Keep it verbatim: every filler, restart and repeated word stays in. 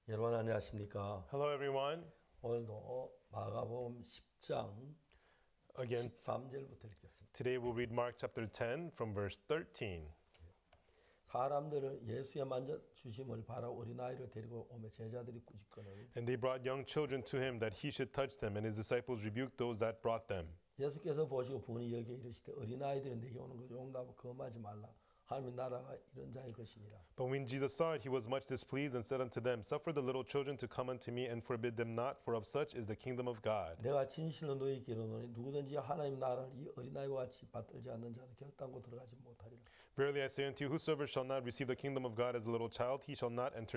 여러분 안녕하십니까? Hello, everyone. 오늘도 마가복음 십 장 Again, 십삼 절부터 읽겠습니다. today we'll read Mark chapter ten from verse thirteen. 사람들은 예수의 만져 주심을 바라 어린아이를 데리고 오며 제자들이 꾸짖거늘 And they brought young children to him that he should touch them, and his disciples rebuked those that brought them. 예수께서 보시고 분이 여기에 이르시되 어린아이들은 내게 오는 걸 용납하고 거부하지 말라. 하나님의 나라가 이런 자의 것이니라. But when Jesus saw it, he was much displeased and said unto them, Suffer the little children to come unto me, and forbid them not, for of such is the kingdom of God. 내가 진실로 너희에게 이르노니 누구든지 하나님 나라를 이 어린아이와 같이 받들지 않는 자는 결단코 들어가지 못하리라. Verily I say unto you, whosoever shall not receive the kingdom of God as a little child, he shall not enter